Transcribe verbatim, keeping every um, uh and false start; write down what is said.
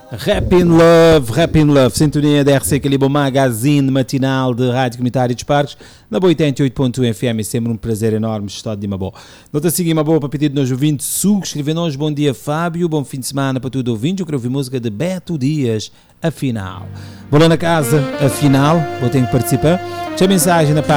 Rap in Love, Rap in Love, sintonia da R C Calibo Magazine matinal de Rádio Comunitária dos Parques, na boa oitenta e oito ponto um F M, é sempre um prazer enorme estar de Mabó. Não está a seguir Mabó para pedir de nós ouvintes, Sugo, escreve-nos, bom dia Fábio, bom fim de semana para tudo ouvinte, eu quero ouvir música de Beto Dias, afinal. Vou lá na casa, afinal, vou ter que participar, deixa a mensagem na página.